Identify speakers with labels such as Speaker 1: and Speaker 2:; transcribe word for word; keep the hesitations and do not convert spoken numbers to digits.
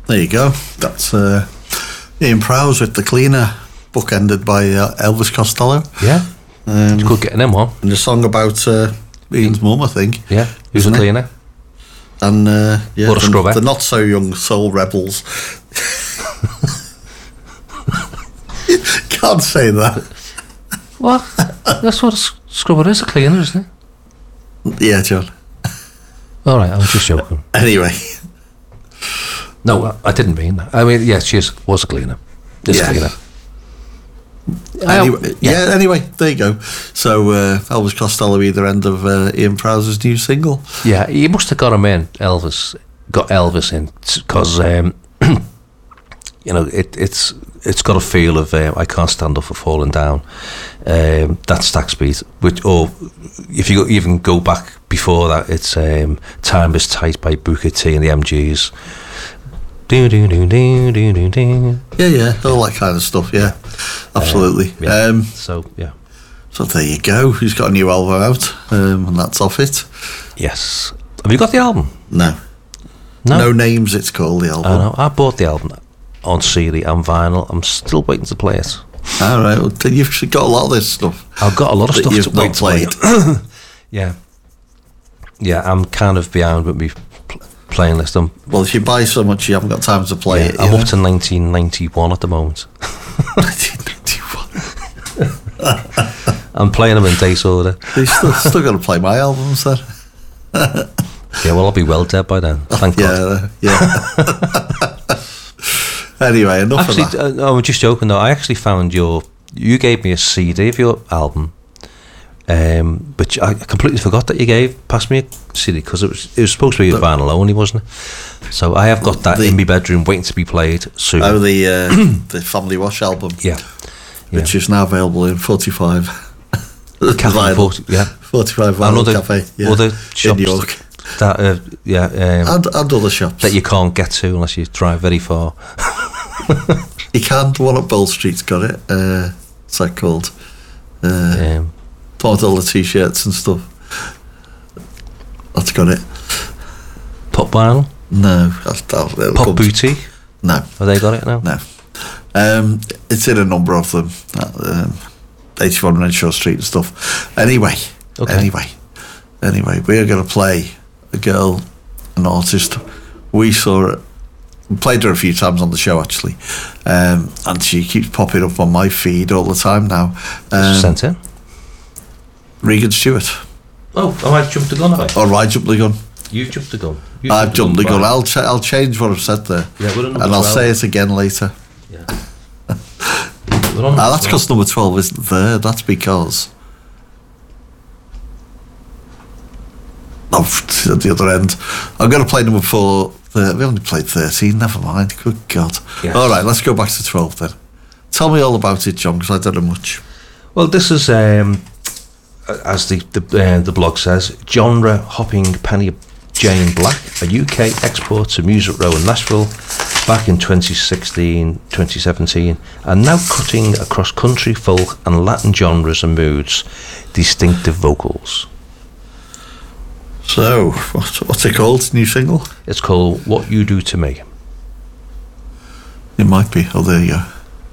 Speaker 1: There you go. That's uh, Ian Prowse with The Cleaner, bookended by uh, Elvis Costello.
Speaker 2: Yeah.
Speaker 1: Um,
Speaker 2: it's good getting him one.
Speaker 1: And the song about uh, Ian's mum, I think.
Speaker 2: Yeah, who's a cleaner.
Speaker 1: It? And uh, yeah,
Speaker 2: what a
Speaker 1: the,
Speaker 2: scrubber.
Speaker 1: the not so young soul rebels. Can't say that.
Speaker 2: What? That's what a scrubber is, a cleaner, isn't
Speaker 1: it? Yeah, John.
Speaker 2: All right, I was just joking.
Speaker 1: Anyway.
Speaker 2: No, I didn't mean that. I mean, yes, she is, was a cleaner. Is
Speaker 1: yeah.
Speaker 2: a cleaner.
Speaker 1: Anyway, yeah. yeah, anyway, there you go. So, uh, Elvis Costello, either end of uh, Ian Prowse's new single.
Speaker 2: Yeah, he must have got him in, Elvis, got Elvis in, because, um, you know, it, it's it's got a feel of um, I Can't Stand Up for Falling Down. Um, that's Stax Beat, which, or if you even go back before that, it's um, Time Is Tight by Booker T and the M Gs. Do, do, do, do, do, do, do.
Speaker 1: Yeah, yeah, all that kind of stuff, yeah. Absolutely.
Speaker 2: Uh, yeah.
Speaker 1: Um,
Speaker 2: so, yeah.
Speaker 1: So there you go. He's got a new album out, um, and that's off it.
Speaker 2: Yes. Have you got the album?
Speaker 1: No.
Speaker 2: No,
Speaker 1: no Names, it's called, the album.
Speaker 2: I know. I bought the album on C D and vinyl. I'm still waiting to play it.
Speaker 1: All right. Well, you've got a lot of this stuff.
Speaker 2: I've got a lot of stuff
Speaker 1: you've
Speaker 2: to
Speaker 1: not
Speaker 2: wait
Speaker 1: played.
Speaker 2: To play. Yeah. Yeah, I'm kind of behind with me pl- playing list. I'm,
Speaker 1: well, if you buy so much, you haven't got time to play
Speaker 2: yeah,
Speaker 1: it.
Speaker 2: I'm
Speaker 1: know?
Speaker 2: up to nineteen ninety-one at the moment.
Speaker 1: nineteen ninety-one.
Speaker 2: I'm playing them in date order.
Speaker 1: You've still, still got to play my albums then.
Speaker 2: Yeah, well, I'll be well dead by then. Thank
Speaker 1: yeah,
Speaker 2: God.
Speaker 1: Uh, yeah. Anyway, enough
Speaker 2: actually,
Speaker 1: of that.
Speaker 2: Uh, I'm just joking though. I actually found your. You gave me a C D of your album, um, but I completely forgot that you gave passed me a C D because it was it was supposed to be a vinyl only, wasn't it? So I have got that the, in my bedroom, waiting to be played soon.
Speaker 1: Oh, the uh, the Family Wash album.
Speaker 2: Yeah.
Speaker 1: Which yeah. is now available in forty-five.
Speaker 2: Cafe, forty, yeah.
Speaker 1: forty-five Vinyl
Speaker 2: other,
Speaker 1: Cafe. Yeah.
Speaker 2: Other shops
Speaker 1: in New York.
Speaker 2: That, uh, yeah, um,
Speaker 1: and, and other shops
Speaker 2: that you can't get to unless you drive very far.
Speaker 1: You can. The one at Bowl Street's got it. Uh, what's that called? Uh, um, with all the t-shirts and stuff. That's got it.
Speaker 2: Pop Vinyl?
Speaker 1: No. That's, that,
Speaker 2: Pop Boutique?
Speaker 1: No.
Speaker 2: Have they got it now?
Speaker 1: No. Um, it's in a number of them. Um, eighty-one Renshaw Street and stuff. Anyway. Okay. Anyway. Anyway, we are going to play a girl, an artist. We saw her, we played her a few times on the show actually, um, and she keeps popping up on my feed all the time now. Um,
Speaker 2: Sent in?
Speaker 1: Regan Stewart.
Speaker 2: Oh, oh, I jumped the gun, have I?
Speaker 1: Or I jumped the gun.
Speaker 2: You've jumped the gun. You've
Speaker 1: I've jumped the gun. gun. I'll ch- I'll change what I've said there,
Speaker 2: yeah, we're on
Speaker 1: and I'll twelve. Say it again later.
Speaker 2: Yeah.
Speaker 1: Ah, that's because number twelve isn't there. That's because of the other end. I'm going to play number four. Uh, we only played thirteen. Never mind. Good God. Yes. All right, let's go back to twelve then. Tell me all about it, John, because I don't know much.
Speaker 2: Well, this is, um, as the the, uh, the blog says, genre hopping Penny Jane Black, a U K export to Music Row in Nashville back in twenty sixteen, twenty seventeen, and now cutting across country, folk and Latin genres and moods, distinctive vocals.
Speaker 1: So, what's, what's it called? New single?
Speaker 2: It's called What You Do To Me.
Speaker 1: It might be. Oh, there you go.